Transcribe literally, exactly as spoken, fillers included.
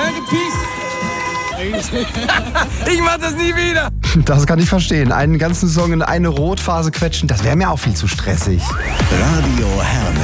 Ich mach das nie wieder. Das kann ich verstehen. Einen ganzen Song in eine Rotphase quetschen, das wäre mir auch viel zu stressig. Radio Herne.